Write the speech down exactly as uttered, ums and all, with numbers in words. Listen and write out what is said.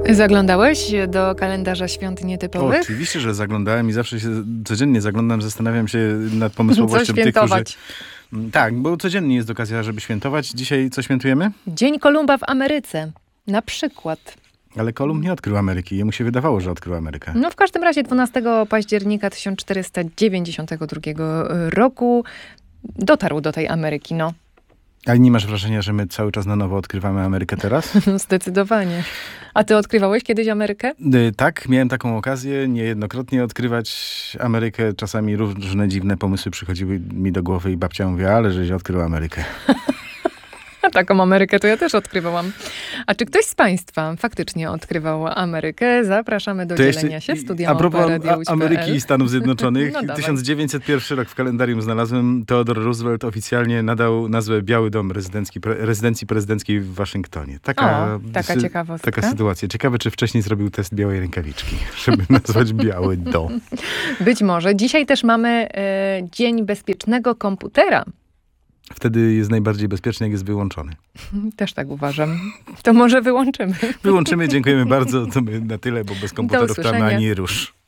Zaglądałeś do kalendarza świąt nietypowych? Oczywiście, że zaglądałem i zawsze się codziennie zaglądam, zastanawiam się nad pomysłowością tych, którzy... Tak, bo codziennie jest okazja, żeby świętować. Dzisiaj co świętujemy? Dzień Kolumba w Ameryce. Na przykład. Ale Kolumb nie odkrył Ameryki. Jemu się wydawało, że odkrył Amerykę. No w każdym razie dwunastego października tysiąc czterysta dziewięćdziesiątego drugiego roku dotarł do tej Ameryki, no. Ale nie masz wrażenia, że my cały czas na nowo odkrywamy Amerykę teraz? Zdecydowanie. A ty odkrywałeś kiedyś Amerykę? Tak, miałem taką okazję niejednokrotnie odkrywać Amerykę. Czasami różne dziwne pomysły przychodziły mi do głowy i babcia mówiła, ale żeś odkrył Amerykę. Taką Amerykę to ja też odkrywałam. A czy ktoś z państwa faktycznie odkrywał Amerykę? Zapraszamy do to dzielenia jeszcze, się. Studia A propos Ameryki i Stanów Zjednoczonych. No tysiąc dziewięćset pierwszy rok w kalendarium znalazłem. Theodore Roosevelt oficjalnie nadał nazwę Biały Dom rezydencki, pre, rezydencji prezydenckiej w Waszyngtonie. Taka, o, taka ciekawostka. Taka sytuacja. Ciekawe, czy wcześniej zrobił test białej rękawiczki, żeby nazwać Biały Dom. Być może. Dzisiaj też mamy e, Dzień Bezpiecznego Komputera. Wtedy jest najbardziej bezpieczny, jak jest wyłączony. Też tak uważam. To może wyłączymy. Wyłączymy, dziękujemy bardzo. To my na tyle, bo bez komputerów tam ani rusz.